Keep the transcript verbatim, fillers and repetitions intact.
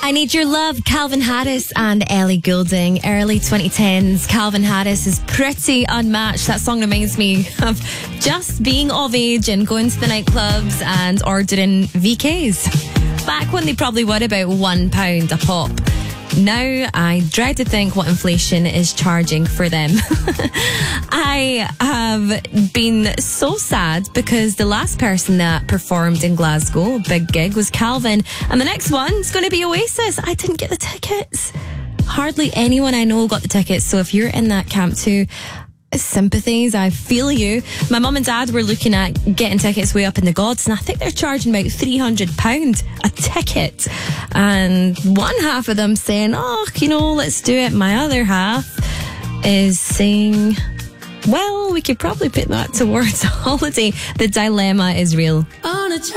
I Need Your Love, Calvin Harris and Ellie Goulding. Early twenty tens, Calvin Harris is pretty unmatched. That song reminds me of just being of age and going to the nightclubs and ordering V Ks. Back when they probably were about one pound a pop. Now I dread to think what inflation is charging for them. I have been so sad because the last person that performed in Glasgow, big gig, was Calvin, and the next one's going to be Oasis. I didn't get the tickets. Hardly anyone I know got the tickets, so if you're in that camp too, sympathies, I feel you. My mum and dad were looking at getting tickets way up in the gods, and I think they're charging about three hundred pounds a ticket. And one half of them saying, oh, you know, let's do it. My other half is saying, well, we could probably put that towards a holiday. The dilemma is real.